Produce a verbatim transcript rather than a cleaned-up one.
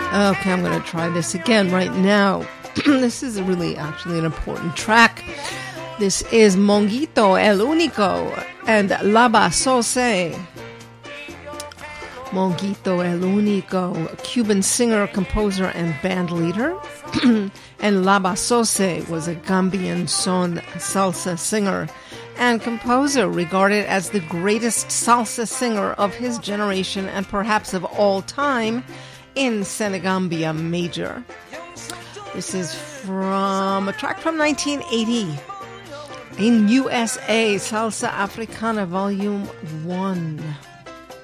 Okay, I'm going to try this again right now. This is really actually an important track. This is Monguito El Único and Laba Sose. Monguito El Único, a Cuban singer, composer, and band leader. And Laba Sose was a Gambian son salsa singer and composer, regarded as the greatest salsa singer of his generation and perhaps of all time in Senegambia Major. This is from a track from nineteen eighty in U S A, Salsa Africana Volume one.